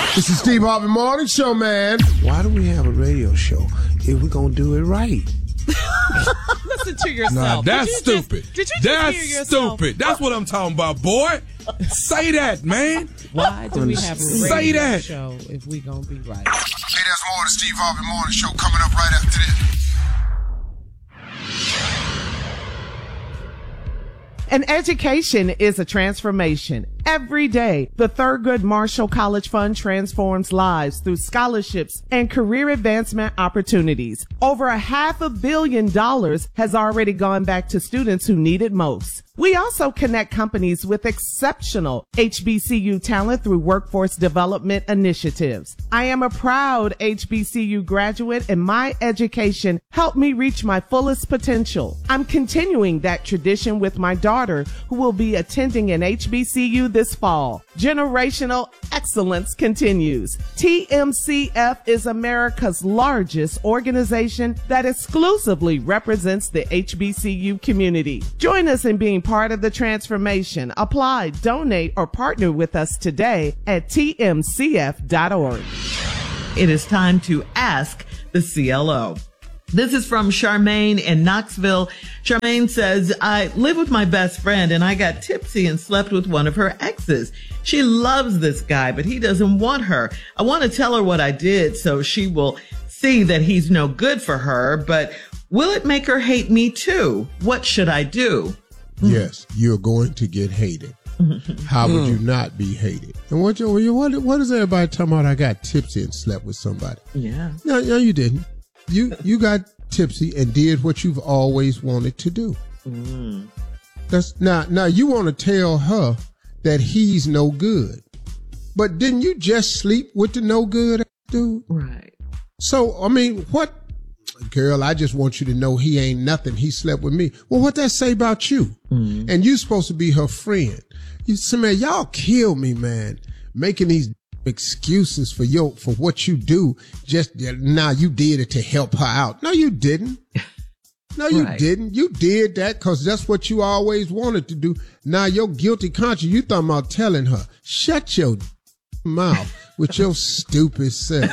This is Steve Harvey Morning Show, man. Why do we have a radio show if we're going to do it right? Listen to yourself. Nah, that's stupid. Did you that's hear yourself? stupid. That's what I'm talking about, boy. Say that, man. Why do we have a Say radio that. show if we gonna be right? Hey, there's more of the Steve Harvey Morning Show coming up right after this. An education is a transformation. Every day, the Thurgood Marshall College Fund transforms lives through scholarships and career advancement opportunities. Over $500 million has already gone back to students who need it most. We also connect companies with exceptional HBCU talent through workforce development initiatives. I am a proud HBCU graduate, and my education helped me reach my fullest potential. I'm continuing that tradition with my daughter, who will be attending an HBCU this fall. Generational excellence continues. TMCF is America's largest organization that exclusively represents the HBCU community. Join us in being part of the transformation. Apply, donate, or partner with us today at tmcf.org. It is time to ask the CLO. This is from Charmaine in Knoxville. Charmaine says, I live with my best friend and I got tipsy and slept with one of her exes. She loves this guy, but he doesn't want her. I want to tell her what I did so she will see that he's no good for her, but will it make her hate me too? What should I do? Yes, you're going to get hated. How would you not be hated? And what is everybody talking about? I got tipsy and slept with somebody. Yeah. No, you didn't. You got tipsy and did what you've always wanted to do. That's now you want to tell her that he's no good. But didn't you just sleep with the no good dude? Right. So, I mean, what? Girl, I just want you to know he ain't nothing. He slept with me. Well, what that say about you? And you supposed to be her friend. You say, man, y'all kill me, man. Making these excuses for what you do. Just now you did it to help her out. No, you didn't. No, you didn't. You did that because that's what you always wanted to do. Now your guilty conscience, you talking about telling her, shut your mouth with your stupid self.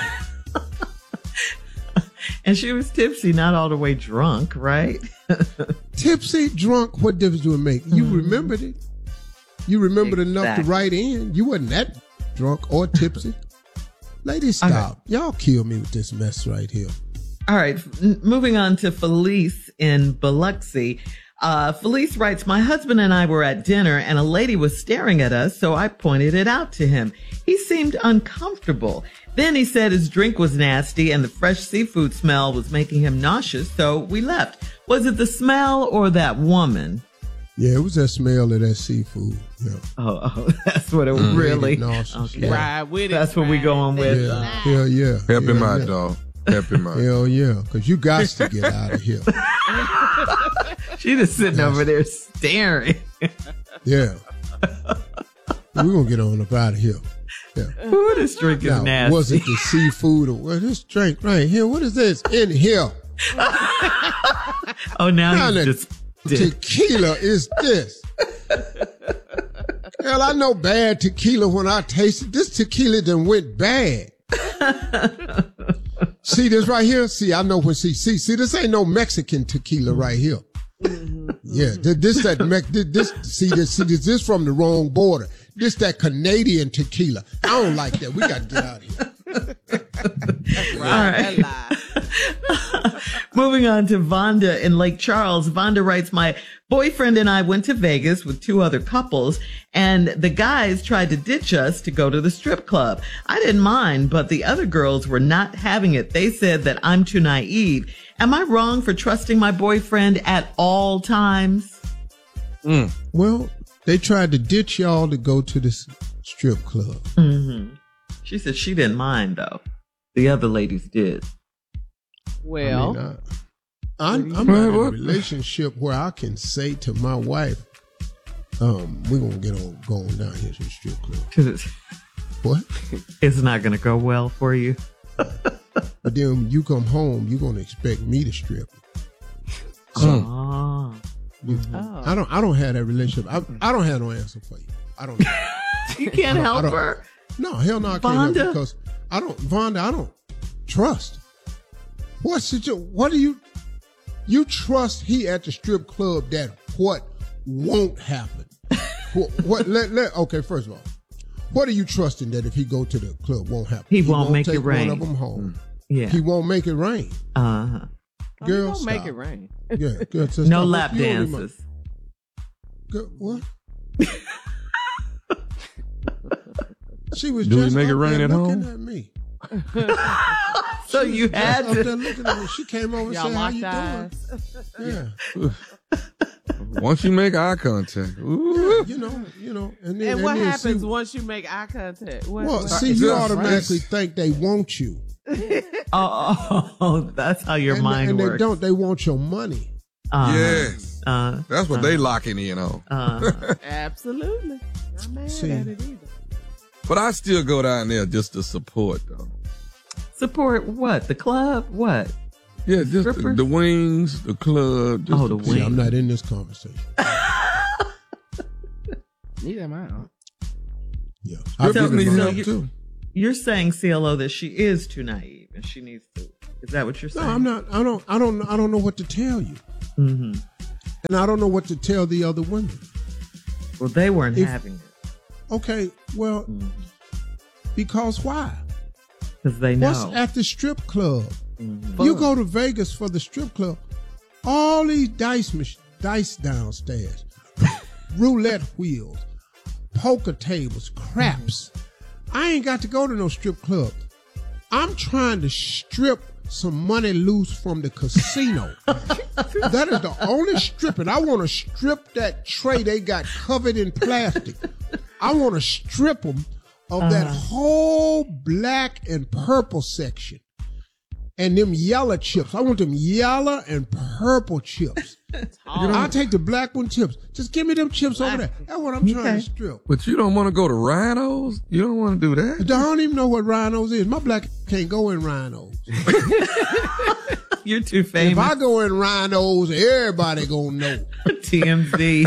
And she was tipsy, not all the way drunk, right? Tipsy, drunk, what difference do it make? You remembered it. You remembered enough to write in. You wasn't that drunk or tipsy. Ladies, stop. Okay. Y'all kill me with this mess right here. All right. Moving on to Felice in Biloxi. Felice writes, my husband and I were at dinner and a lady was staring at us, so I pointed it out to him. He seemed uncomfortable. Then he said his drink was nasty and the fresh seafood smell was making him nauseous, so we left. Was it the smell or that woman? Yeah, it was that smell of that seafood. Yeah. Oh, that's what it really. Okay. Yeah. Ride with it. That's what we going with. Yeah. Hell yeah. Help him out, dog. Help him out. Hell yeah, because you got to get out of here. She just sitting over there staring. Yeah. We're going to get on up out of here. Yeah. Ooh, this drink is nasty. Was it the seafood or this drink right here? What is this in here? Oh, now he's just tequila is this? Hell, I know bad tequila when I taste it. This tequila done went bad. See this right here? See, I know when see, this ain't no Mexican tequila right here. Yeah, this from the wrong border. This that Canadian tequila. I don't like that. We got to get out of here. All right. Moving on to Vonda in Lake Charles. Vonda writes, my boyfriend and I went to Vegas with two other couples, and the guys tried to ditch us to go to the strip club. I didn't mind, but the other girls were not having it. They said that I'm too naive. Am I wrong for trusting my boyfriend at all times? Well, they tried to ditch y'all to go to this strip club. Mm-hmm. She said she didn't mind, though. The other ladies did. Well, I'm in a relationship where I can say to my wife, we're going to going down here to the strip club. What? It's not going to go well for you. But then when you come home, you're going to expect me to strip. So, I don't have that relationship. I don't have no answer for you. I don't know. You can't help her. No, hell no, I can't help because I don't trust. What do you trust he at the strip club that what won't happen? Okay, first of all, what are you trusting that if he go to the club won't happen? He won't make it rain. One of them home. Yeah. He won't make it rain. Uh-huh. Girl, don't make it rain. Yeah, girl, so no stop. lap dances. Girl, what? She was Do we just make it up rain there at looking home? at me. So you had Up there to. looking at me. She came over and Y'all said, "How locked you eyes. doing?" Yeah. Once you make eye contact, ooh. You know, and then And what happens see, once you make eye contact? well, see, you automatically think they want you, Oh, that's how your mind and works. they don't. They want your money. Yes. That's what they locking in on. Absolutely. Not mad See. at it either. But I still go down there just to support, though. Support what? The club? What? Yeah, just Strippers? the wings, the club. Just Oh, the See, wings. I'm not in this conversation. Neither am I. Yeah, Strippers So- need so help, you- too. You're saying, CLO, that she is too naive and she needs to. Is that what you're No, saying? I'm not. I don't know what to tell you, Mm-hmm. and I don't know what to tell the other women. Well, they weren't If- having it Okay, well, because why? because they know. What's at the strip club? Mhm. You go to Vegas for the strip club, all these dice downstairs, roulette wheels, poker tables, craps. I ain't got to go to no strip club. I'm trying to strip some money loose from the casino. That is the only stripping. I want to strip that tray they got covered in plastic. I want to strip them of that whole black and purple section. And them yellow chips. I want them yellow and purple chips. I'll take the black one chips. Just give me them chips over there. That's what I'm trying to strip. But you don't want to go to Rhinos? You don't want to do that? I don't even know what Rhinos is. My black can't go in Rhinos. You're too If famous. I go in Rhinos, everybody gonna know. TMZ.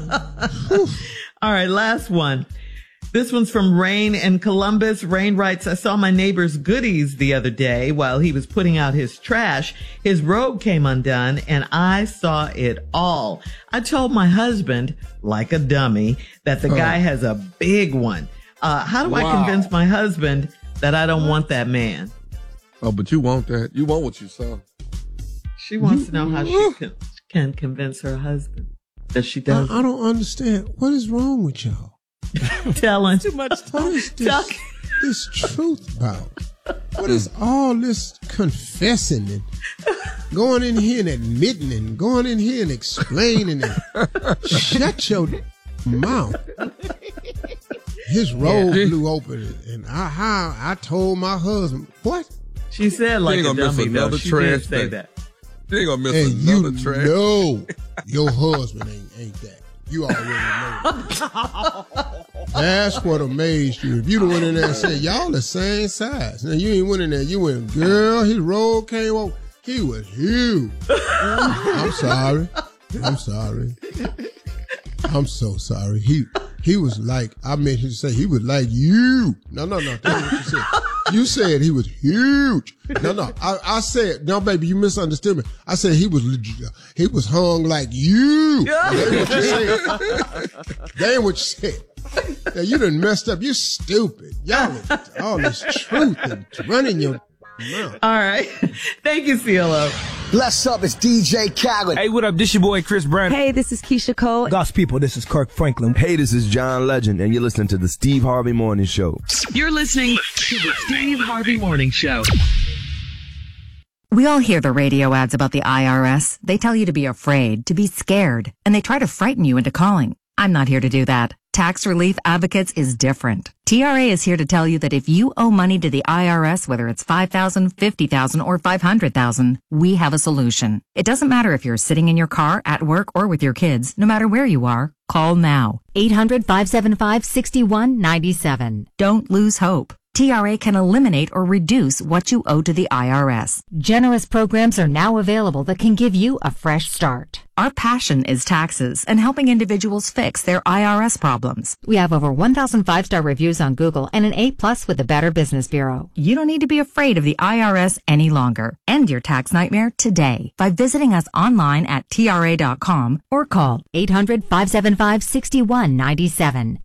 All right, last one. This one's from Rain in Columbus. Rain writes, I saw my neighbor's goodies the other day while he was putting out his trash. His robe came undone and I saw it all. I told my husband, like a dummy, that the guy has a big one. How do I convince my husband that I don't want that man? Oh, but you want that. You want what you saw. She wants to know how she can convince her husband that she does. I don't understand. What is wrong with y'all? Telling. Too much What is this truth about? What is all this confessing and going in here and admitting and going in here and explaining and shut your mouth. His robe blew open and I told my husband, what? She said like ain't a gonna miss dummy though. another She trash did say day. that. You ain't gonna miss And you another trash. know your husband ain't that. You already know. That's what amazed you. If you done went in there and said, y'all the same size. Now you ain't went in there. You went, girl, his robe came over. He was huge. I'm sorry. I'm so sorry. He was like, I meant to say he was like you. No. That's what you said. You said he was huge. No. I said, no, baby, you misunderstood me. I said he was hung like you. That ain't what you said. That ain't what you said. Now, you done messed up. You stupid. Y'all, all this truth and running your mouth. All right. Thank you, CLO. Bless up, it's DJ Khaled. Hey, what up? This your boy Chris Brown. Hey, this is Keisha Cole. Goss people, this is Kirk Franklin. Hey, this is John Legend, and you're listening to the Steve Harvey Morning Show. You're listening to the Steve Harvey Morning Show. We all hear the radio ads about the IRS. They tell you to be afraid, to be scared, and they try to frighten you into calling. I'm not here to do that. Tax Relief Advocates is different. TRA is here to tell you that if you owe money to the IRS, whether it's $5,000, $50,000, or $500,000, we have a solution. It doesn't matter if you're sitting in your car, at work, or with your kids. No matter where you are, call now. 800-575-6197. Don't lose hope. TRA can eliminate or reduce what you owe to the IRS. Generous programs are now available that can give you a fresh start. Our passion is taxes and helping individuals fix their IRS problems. We have over 1,000 5-star reviews on Google and an A+ with the Better Business Bureau. You don't need to be afraid of the IRS any longer. End your tax nightmare today by visiting us online at TRA.com or call 800-575-6197.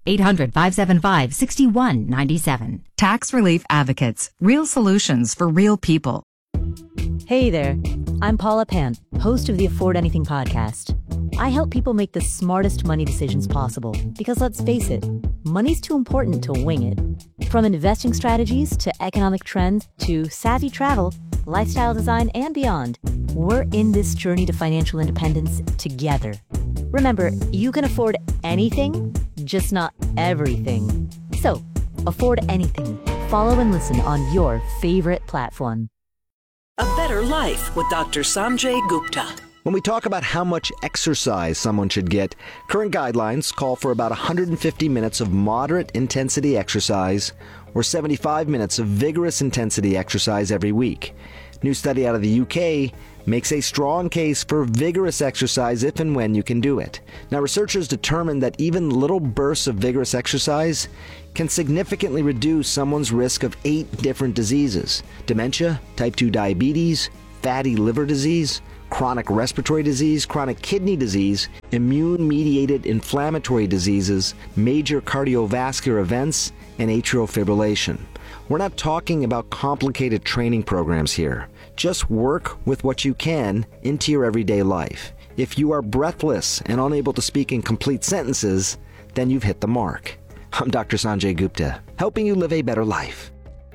800-575-6197. Tax Relief Advocates. Real solutions for real people. Hey there, I'm Paula Pant, host of the Afford Anything podcast. I help people make the smartest money decisions possible because let's face it, money's too important to wing it. From investing strategies to economic trends to savvy travel, lifestyle design, and beyond, we're in this journey to financial independence together. Remember, you can afford anything, just not everything. So, afford anything. Follow and listen on your favorite platform. A Better Life with Dr. Sanjay Gupta. When we talk about how much exercise someone should get, current guidelines call for about 150 minutes of moderate intensity exercise or 75 minutes of vigorous intensity exercise every week. New study out of the UK makes a strong case for vigorous exercise if and when you can do it. Now, researchers determined that even little bursts of vigorous exercise can significantly reduce someone's risk of 8 different diseases: dementia, type 2 diabetes, fatty liver disease, chronic respiratory disease, chronic kidney disease, immune-mediated inflammatory diseases, major cardiovascular events, and atrial fibrillation. We're not talking about complicated training programs here. Just work with what you can into your everyday life. If you are breathless and unable to speak in complete sentences, then you've hit the mark. I'm Dr. Sanjay Gupta, helping you live a better life.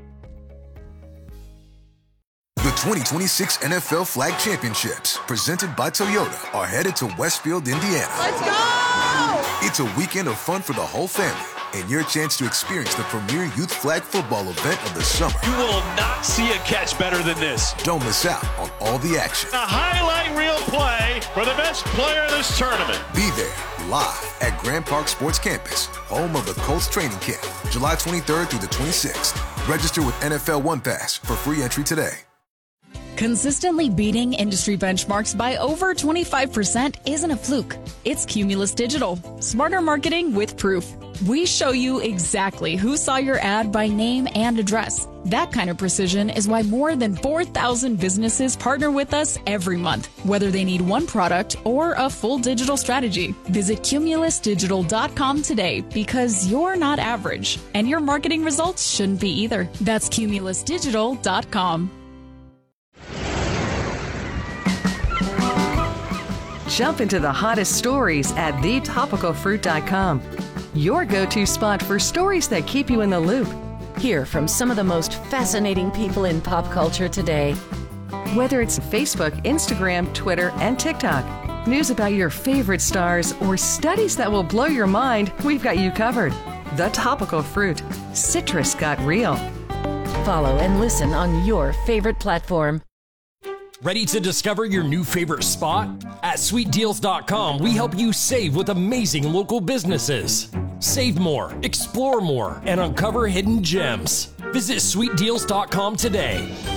The 2026 NFL Flag Championships, presented by Toyota, are headed to Westfield, Indiana. Let's go! It's a weekend of fun for the whole family, and your chance to experience the premier youth flag football event of the summer. You will not see a catch better than this. Don't miss out on all the action. A highlight reel play for the best player of this tournament. Be there, live at Grand Park Sports Campus, home of the Colts training camp, July 23rd through the 26th. Register with NFL One Pass for free entry today. Consistently beating industry benchmarks by over 25% isn't a fluke. It's Cumulus Digital. Smarter marketing with proof. We show you exactly who saw your ad by name and address. That kind of precision is why more than 4,000 businesses partner with us every month, whether they need one product or a full digital strategy. Visit cumulusdigital.com today because you're not average, and your marketing results shouldn't be either. That's cumulusdigital.com. Jump into the hottest stories at thetopicalfruit.com. Your go-to spot for stories that keep you in the loop. Hear from some of the most fascinating people in pop culture today. Whether it's Facebook, Instagram, Twitter, and TikTok, news about your favorite stars, or studies that will blow your mind, we've got you covered. The Topical Fruit. Citrus got real. Follow and listen on your favorite platform. Ready to discover your new favorite spot? At sweetdeals.com, we help you save with amazing local businesses. Save more, explore more, and uncover hidden gems. Visit sweetdeals.com today.